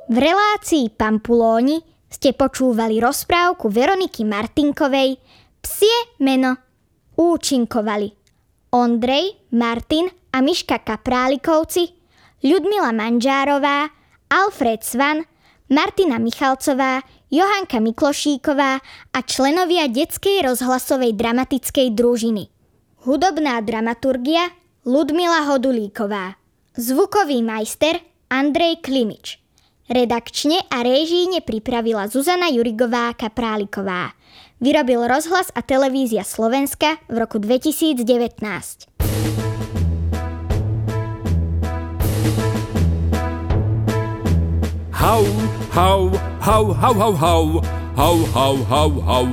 V relácii Pampulóni ste počúvali rozprávku Veroniky Martinkovej Psie meno. Účinkovali Ondrej, Martin a Miška Kaprálikovci, Ľudmila Manžárová, Alfred Svan, Martina Michalcová, Johanka Miklošíková a členovia detskej rozhlasovej dramatickej družiny. Hudobná dramaturgia Ľudmila Hodulíková. Zvukový majster Andrej Klimič. Redakčne a réžíne pripravila Zuzana Jurigová Kapráliková. Vyrobil Rozhlas a televízia Slovenska v roku 2019. Hau, hau, hau, hau, hau, hau, hau, hau, hau, hau.